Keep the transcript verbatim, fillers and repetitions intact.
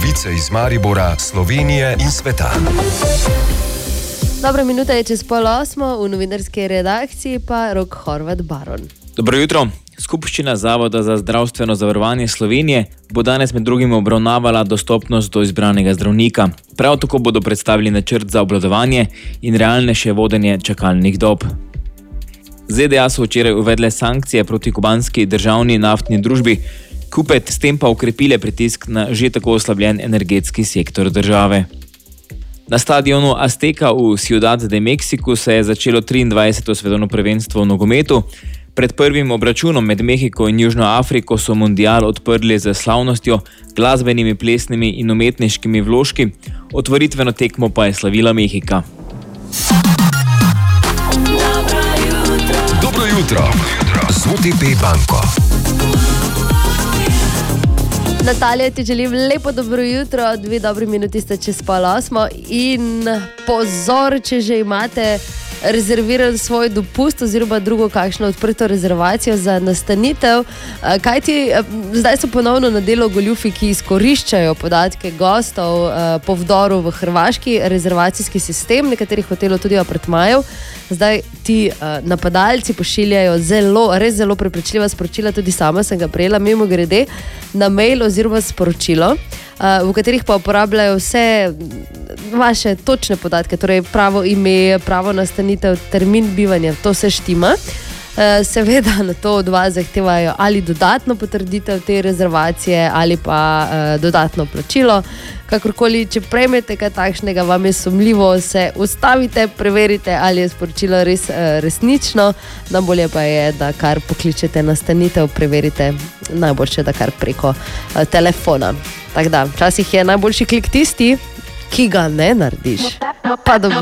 novice iz Maribora, Slovenije in sveta. Dobra minuta je čez pol osmo, v novinarski redakciji pa Rok Horvat Baron. Dobro jutro. Skupščina Zavoda za zdravstveno zavarovanje Slovenije bo danes med drugim obravnavala dostopnost do izbranega zdravnika. Prav tako bodo predstavili načrt za obvladovanje in realnejše vodenje čakalnih dob. Z D A so včeraj uvedle sankcije proti kubanski državni naftni družbi Cupet, s tem pa ukrepile pritisk na že tako oslabljen energetski sektor države. Na stadionu Azteca v Ciudad de México se je začelo triindvajseto svetovno prvenstvo v nogometu. Pred prvim obračunom med Mehiko in Južno Afriko so mundial odprli z slavnostjo, glasbenimi, plesnimi in umetniškimi vložki, otvoritveno tekmo pa je slavila Mehika. Dobro jutro z O T P banko. Natalija, ti želim lepo dobro jutro, dve dobri minuti sta čez pol osmo in pozor, če že imate rezerviran svoj dopust oziroma drugo kakšno odprto rezervacijo za nastanitev, kajti zdaj so ponovno na delu goljufi, ki izkoriščajo podatke gostov po vdoru v hrvaški rezervacijski sistem, nekaterih hotelov tudi apartmajev. Zdaj ti napadalci pošiljajo zelo, res zelo prepričljiva sporočila, tudi sama sem ga prejela mimo grede na mail oziroma sporočilo, v katerih pa uporabljajo vse vaše točne podatke, torej pravo ime, pravo nastanitev, termin bivanja, to se štima. Seveda na to od vas zahtevajo ali dodatno potrditev te rezervacije ali pa uh, dodatno plačilo. Kakorkoli, če prejmete kaj takšnega, vam je sumljivo, se ustavite, preverite, ali je sporočilo res uh, resnično. Najbolje pa je, da kar pokličete nastanitev, preverite, najboljše, da kar preko uh, telefona. Tako da, včasih je najboljši klik tisti, ki ga ne narediš. Pa dobro.